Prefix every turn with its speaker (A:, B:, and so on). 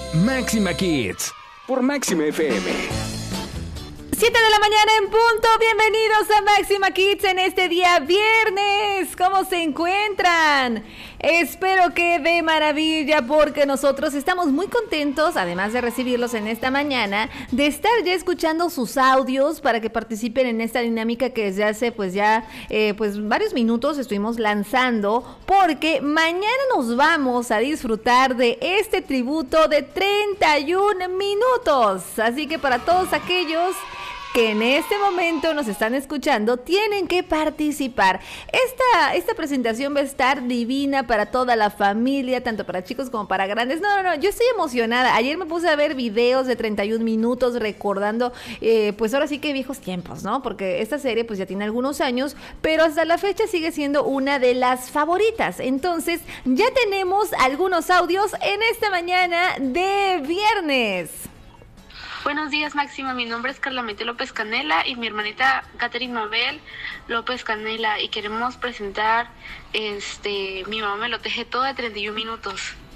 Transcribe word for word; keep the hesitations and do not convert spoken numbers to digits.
A: Máxima Kids por Máxima F M.
B: siete de la mañana en punto, bienvenidos a Máxima Kids en este día viernes. ¿Cómo se encuentran? Espero que de maravilla, porque nosotros estamos muy contentos, además de recibirlos en esta mañana, de estar ya escuchando sus audios para que participen en esta dinámica que desde hace pues ya eh, pues varios minutos estuvimos lanzando, porque mañana nos vamos a disfrutar de este tributo de treinta y uno minutos. Así que para todos aquellos que en este momento nos están escuchando, tienen que participar. Esta, esta presentación va a estar divina para toda la familia, tanto para chicos como para grandes. No, no, no, yo estoy emocionada. Ayer me puse a ver videos de treinta y uno minutos recordando, eh, pues ahora sí que viejos tiempos, ¿no? Porque esta serie pues ya tiene algunos años, pero hasta la fecha sigue siendo una de las favoritas. Entonces, ya tenemos algunos audios en esta mañana de viernes.
C: Buenos días, Máxima. Mi nombre es Carla Maite López Canela y mi hermanita Catherine Mabel López Canela, y queremos presentar este Mi mamá me lo teje todo de treinta y uno minutos.